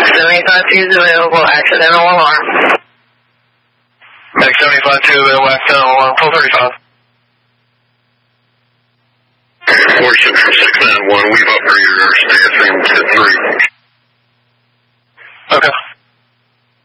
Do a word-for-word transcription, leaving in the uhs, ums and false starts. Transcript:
seventy-five two is available, accidental alarm. Max seventy-five two available, accidental alarm, four thirty-five. Fortune from six nine one, we've up for your